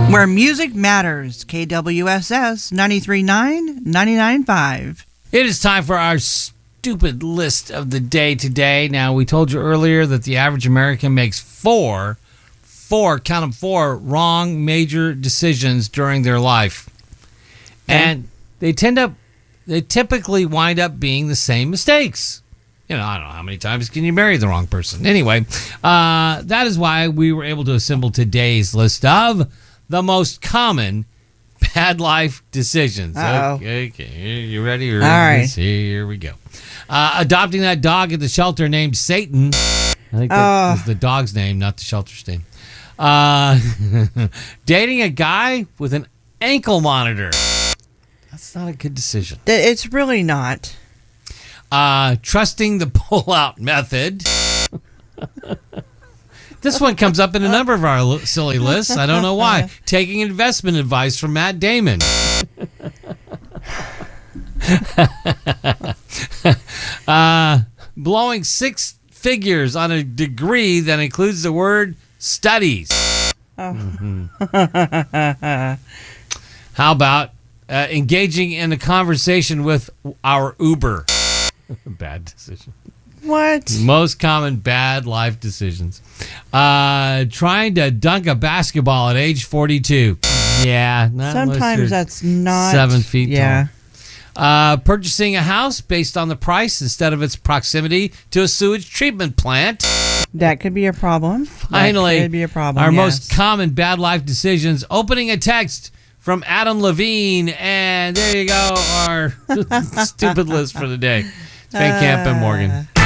Where music matters. KWSS 93.9, 99.5. It is time for our stupid list of the day today. Now, we told you earlier that the average American makes four, count them, four wrong major decisions during their life. And they typically wind up being the same mistakes. I don't know how many times can you marry the wrong person. Anyway, that is why we were able to assemble today's list of the most common bad life decisions. Okay, you ready? All right. Here we go. Adopting that dog at the shelter named Satan. I think that is the dog's name, not the shelter's name. Dating a guy with an ankle monitor. That's not a good decision. It's really not. Trusting the pull-out method. This one comes up in a number of our silly lists. I don't know why. Taking investment advice from Matt Damon. Blowing six figures on a degree that includes the word studies. How about engaging in a conversation with our Uber? Bad decision. What? Most common bad life decisions. Trying to dunk a basketball at age 42. Yeah. Sometimes that's not 7 feet tall. Purchasing a house based on the price instead of its proximity to a sewage treatment plant. That could be a problem. Finally, that could be a problem, our most common bad life decisions. Opening a text from Adam Levine. And there you go, our stupid list for the day. Van Camp and Morgan.